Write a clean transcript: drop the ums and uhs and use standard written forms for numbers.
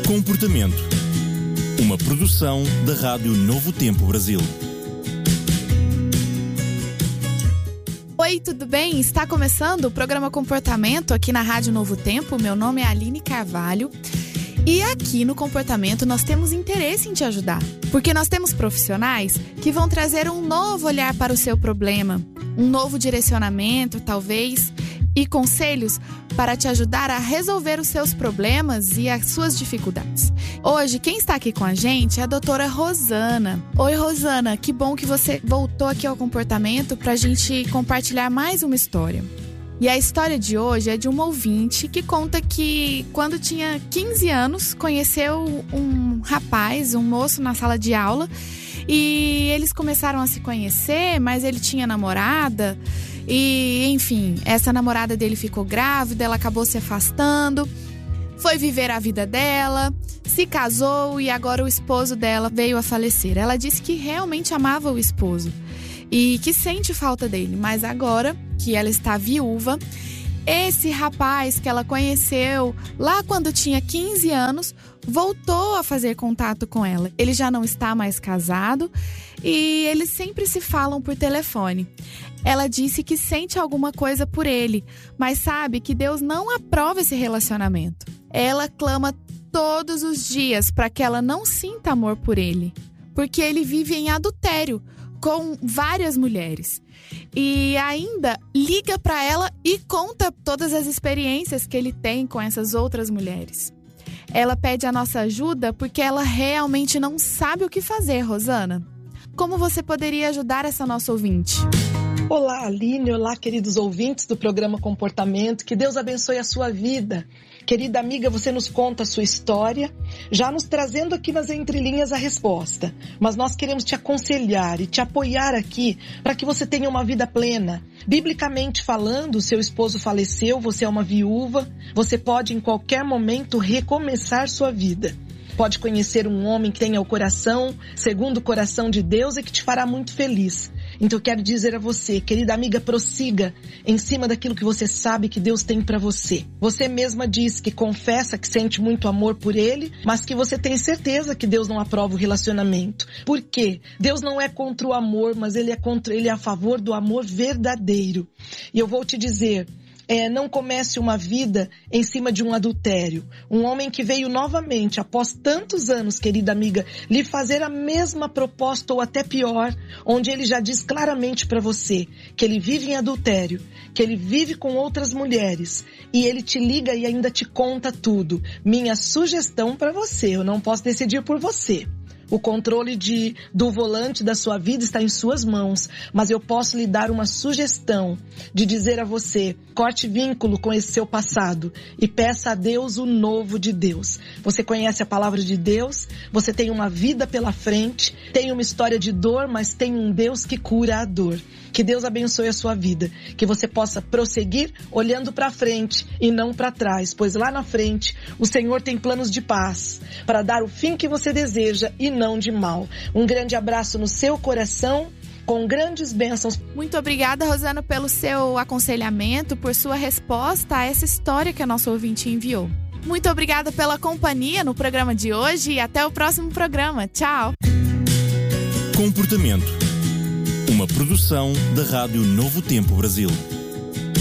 Comportamento. Uma produção da Rádio Novo Tempo Brasil. Oi, tudo bem? Está começando o programa Comportamento aqui na Rádio Novo Tempo. Meu nome é Aline Carvalho. E aqui no Comportamento nós temos interesse em te ajudar, porque nós temos profissionais que vão trazer um novo olhar para o seu problema, um novo direcionamento, talvez, e conselhos para te ajudar a resolver os seus problemas e as suas dificuldades. Hoje, quem está aqui com a gente é a doutora Rosana. Oi, Rosana, que bom que você voltou aqui ao Comportamento para a gente compartilhar mais uma história. E a história de hoje é de uma ouvinte que conta que, quando tinha 15 anos, conheceu um rapaz, um moço na sala de aula, e eles começaram a se conhecer, mas ele tinha namorada, e, enfim, essa namorada dele ficou grávida, ela acabou se afastando, foi viver a vida dela, se casou e agora o esposo dela veio a falecer. Ela disse que realmente amava o esposo e que sente falta dele, mas agora que ela está viúva, esse rapaz que ela conheceu lá quando tinha 15 anos voltou a fazer contato com ela. Ele já não está mais casado e eles sempre se falam por telefone. Ela disse que sente alguma coisa por ele, mas sabe que Deus não aprova esse relacionamento. Ela clama todos os dias para que ela não sinta amor por ele, porque ele vive em adultério com várias mulheres. E ainda liga para ela e conta todas as experiências que ele tem com essas outras mulheres. Ela pede a nossa ajuda porque ela realmente não sabe o que fazer, Rosana. Como você poderia ajudar essa nossa ouvinte? Olá, Aline. Olá, queridos ouvintes do programa Comportamento. Que Deus abençoe a sua vida. Querida amiga, você nos conta a sua história, já nos trazendo aqui nas entrelinhas a resposta. Mas nós queremos te aconselhar e te apoiar aqui para que você tenha uma vida plena. Biblicamente falando, seu esposo faleceu, você é uma viúva, você pode em qualquer momento recomeçar sua vida. Pode conhecer um homem que tenha o coração, segundo o coração de Deus, e que te fará muito feliz. Então eu quero dizer a você, querida amiga, prossiga em cima daquilo que você sabe que Deus tem para você. Você mesma diz que confessa que sente muito amor por Ele, mas que você tem certeza que Deus não aprova o relacionamento. Por quê? Deus não é contra o amor, mas Ele é a favor do amor verdadeiro. E eu vou te dizer, não comece uma vida em cima de um adultério. Um homem que veio novamente, após tantos anos, querida amiga, lhe fazer a mesma proposta ou até pior, onde ele já diz claramente para você que ele vive em adultério, que ele vive com outras mulheres, e ele te liga e ainda te conta tudo. Minha sugestão para você, eu não posso decidir por você. O controle do volante da sua vida está em suas mãos, mas eu posso lhe dar uma sugestão de dizer a você, corte vínculo com esse seu passado e peça a Deus o novo de Deus. Você conhece a palavra de Deus, você tem uma vida pela frente, tem uma história de dor, mas tem um Deus que cura a dor. Que Deus abençoe a sua vida, que você possa prosseguir olhando para frente e não para trás, pois lá na frente o Senhor tem planos de paz para dar o fim que você deseja e não de mal. Um grande abraço no seu coração, com grandes bênçãos. Muito obrigada, Rosana, pelo seu aconselhamento, por sua resposta a essa história que a nossa ouvinte enviou. Muito obrigada pela companhia no programa de hoje e até o próximo programa. Tchau! Comportamento. Uma produção da Rádio Novo Tempo Brasil.